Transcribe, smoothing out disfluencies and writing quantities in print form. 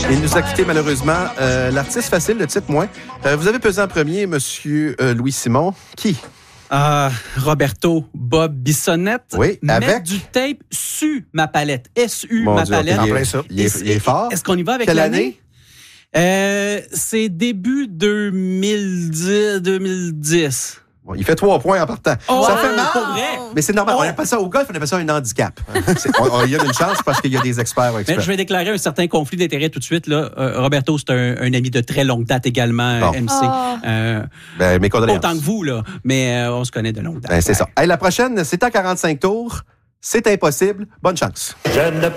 Il nous a quitté malheureusement. L'artiste facile, le titre moins. Vous avez pesé en premier, Monsieur Louis-Simon. Qui? Roberto Bob Bissonnette. Oui, avec? Mettre du tape sur ma palette. S-U, Mon ma Dieu, palette. il est fort. Est-ce qu'on y va avec Quelle l'année? C'est début 2010. Bon, il fait 3 points en partant. Oh, ça fait mal. pour vrai? Mais c'est normal. Oh. On appelle ça au golf, on appelle ça un handicap. Il y a une chance parce qu'il y a des experts. Mais je vais déclarer un certain conflit d'intérêts tout de suite. Là. Roberto, c'est un ami de très longue date également, Bon. MC. Mes condoléances. Autant que vous, là, mais on se connaît de longue date. C'est ça. Hey, la prochaine, c'est en 45 tours. C'est impossible. Bonne chance.